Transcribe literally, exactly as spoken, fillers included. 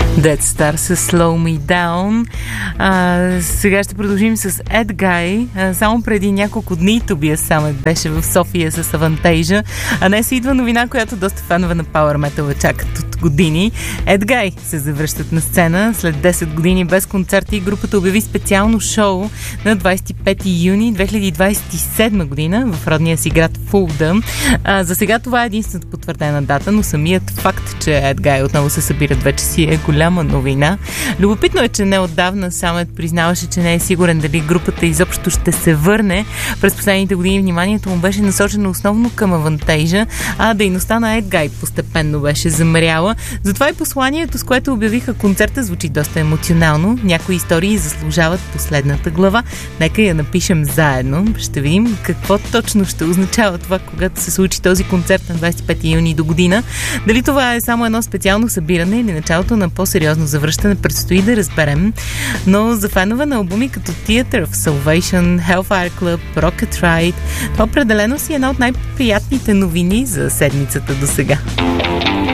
Dead Star с Slow Me Down. А, сега ще продължим с Ed Guy. А, само преди няколко дни Tobias Sammet беше в София с Avantasia. А днес идва новина, която доста фенове на Power Metal чакат от години. Ed Guy се завръщат на сцена. След десет години без концерти групата обяви специално шоу на двадесет и пети юни две хиляди двадесет и седма година в родния си град Фулда. А, за сега това е единствената потвърдена дата, но самият факт, че Ed Guy отново се събират вече си е голяма новина. Любопитно е, че неотдавна Самет признаваше, че не е сигурен дали групата изобщо ще се върне. През последните години вниманието му беше насочено основно към Avantasia, а дейността на Ed Guy постепенно беше замряла. Затова и посланието, с което обявиха концерта, звучи доста емоционално. Някои истории заслужават последната глава. Нека я напишем заедно. Ще видим какво точно ще означава това, когато се случи този концерт на двадесет и пети юни до година. Дали това е само едно специално събиране или началото на по-сериозно завръщане, предстои да разберем. Но за фенове на албуми като Theater of Salvation, Hellfire Club, Rocket Ride, това определено си е една от най-приятните новини за седмицата до сега.